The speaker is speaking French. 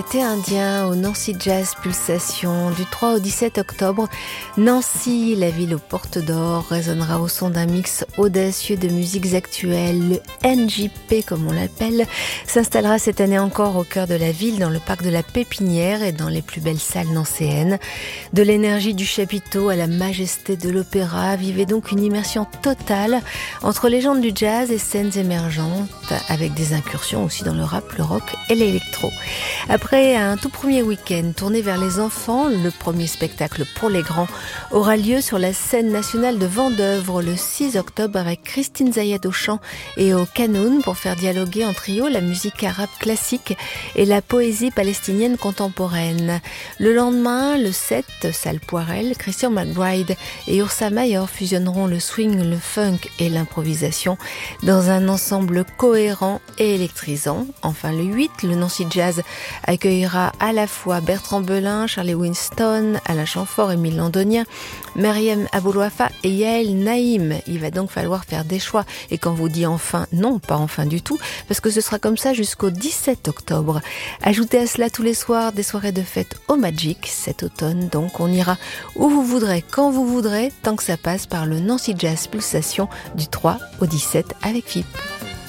Été indien au Nancy Jazz Pulsation du 3 au 17 octobre. Nancy, la ville aux portes d'or, résonnera au son d'un mix audacieux de musiques actuelles. Le NJP, comme on l'appelle, s'installera cette année encore au cœur de la ville, dans le parc de la Pépinière et dans les plus belles salles nancéennes. De l'énergie du chapiteau à la majesté de l'opéra, vivez donc une immersion totale entre légendes du jazz et scènes émergentes, avec des incursions aussi dans le rap, le rock et l'électro. Après un tout premier week-end tourné vers les enfants, le premier spectacle pour les grands aura lieu sur la scène nationale de Vendeuvre le 6 octobre avec Christine Zayed au chant et au qanoun pour faire dialoguer en trio la musique arabe classique et la poésie palestinienne contemporaine. Le lendemain, le 7, salle Poirel, Christian McBride et Ursa Mayer fusionneront le swing, le funk et l'improvisation dans un ensemble cohérent et électrisant. Enfin, le 8, le Nancy Jazz accueillera à la fois Bertrand Belin, Charlie Winston, Alain Chamfort, Émile Landonien, Maryam Aboulouafa et Yael Naïm. Il va donc falloir faire des choix. Et quand vous dit enfin, non, pas enfin du tout, parce que ce sera comme ça jusqu'au 17 octobre. Ajoutez à cela tous les soirs des soirées de fête au Magic cet automne. Donc on ira où vous voudrez, quand vous voudrez, tant que ça passe par le Nancy Jazz Pulsation du 3 au 17 avec FIP.